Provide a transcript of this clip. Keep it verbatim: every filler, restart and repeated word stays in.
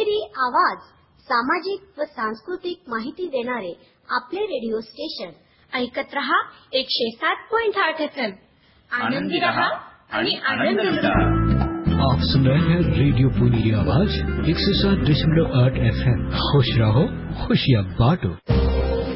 सोनेरी आवाज, सामाजिक व सांस्कृतिक माहिती देणारे आपले रेडिओ स्टेशन. ऐकत रहा एकशे सात पॉइंट आठ एफ एम. आनंदी रहा आणि आनंद लुटा. आप सुन रहे हैं रेडियो पुनेरी आवाज एक सौ सात दशमलव आठ एफ एम. खुश रहो, खुशियाँ बांटो.